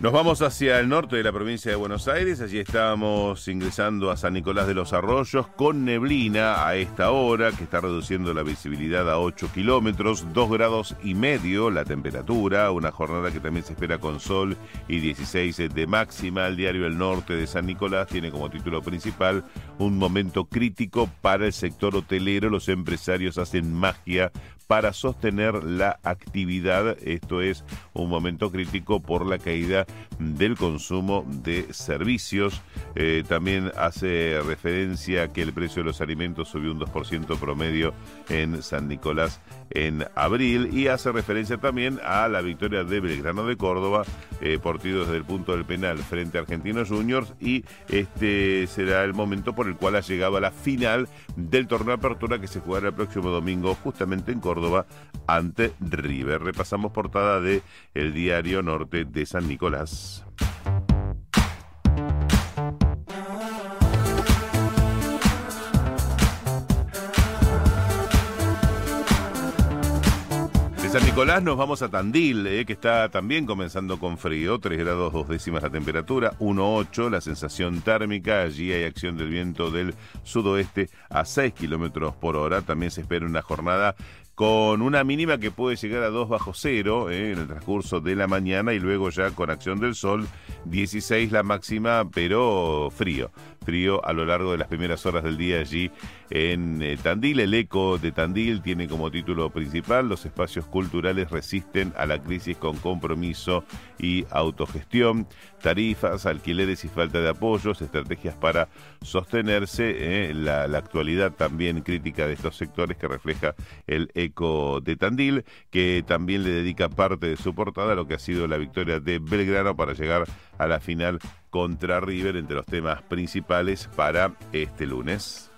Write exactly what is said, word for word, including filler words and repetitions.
Nos vamos hacia el norte de la provincia de Buenos Aires. Allí estamos ingresando a San Nicolás de los Arroyos con neblina a esta hora, que está reduciendo la visibilidad a ocho kilómetros, dos grados y medio la temperatura, una jornada que también se espera con sol y dieciséis de máxima. El diario El Norte de San Nicolás tiene como título principal: un momento crítico para el sector hotelero, los empresarios hacen magia para sostener la actividad. Esto es un momento crítico por la caída del consumo de servicios. Eh, también hace referencia a que el precio de los alimentos subió un dos por ciento promedio en San Nicolás en abril, y hace referencia también a la victoria de Belgrano de Córdoba eh, por tiros desde el punto del penal frente a Argentinos Juniors, y este será el momento por el cual ha llegado a la final del torneo de apertura, que se jugará el próximo domingo justamente en Córdoba ante River. Repasamos portada de el diario Norte de San Nicolás. San Nicolás nos vamos a Tandil, eh, que está también comenzando con frío, tres grados dos décimas la temperatura, uno coma ocho la sensación térmica. Allí hay acción del viento del sudoeste a seis kilómetros por hora. También se espera una jornada con una mínima que puede llegar a dos bajo cero eh, en el transcurso de la mañana, y luego ya con acción del sol, dieciséis la máxima, pero frío. Frío a lo largo de las primeras horas del día allí en eh, Tandil. El Eco de Tandil tiene como título principal: los espacios culturales resisten a la crisis con compromiso y autogestión. Tarifas, alquileres y falta de apoyos, estrategias para sostenerse. Eh, la, la actualidad también crítica de estos sectores que refleja el Eco de Tandil, que también le dedica parte de su portada a lo que ha sido la victoria de Belgrano para llegar a la final contra River, entre los temas principales para este lunes.